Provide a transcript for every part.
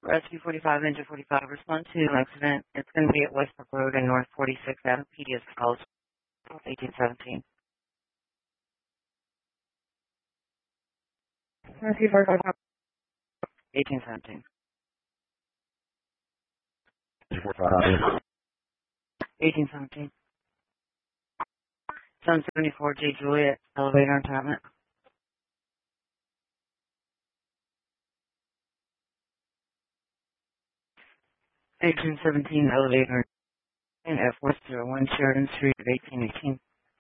Rescue 45, Engine 45, respond to an accident. It's going to be at Westbrook Road and North 46 Ave. PD as follows, 1817. Rescue 45, 1817. 1817. 774 J. Juliet, elevator entrapment. Agent 17, elevator in F401 Sheridan Street at 1818.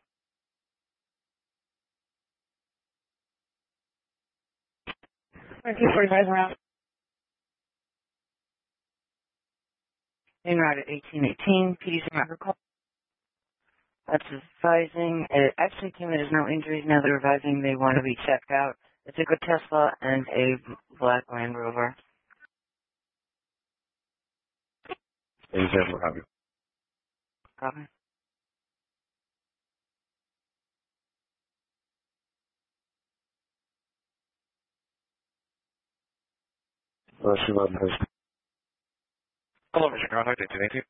Rescue 45 around. In route at 1818. PD's record call. That's advising. It actually came in as no injuries. Now they're advising they want to be checked out. It's a good Tesla and a black Land Rover. Copy. Copy. Hello, Mr. Contact 1818.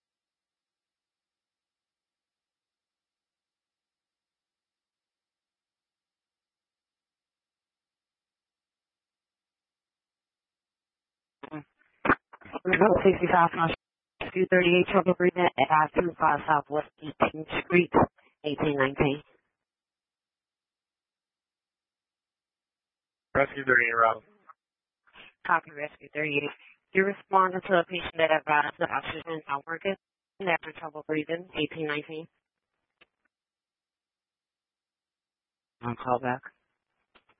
Result 65 on 238 Trouble Breathing at I-25 Southwest 18th Street, 1819. Rescue 38 around. Copy Rescue 38. You responded to a patient that advised the oxygen not working after trouble breathing, 1819. On call back.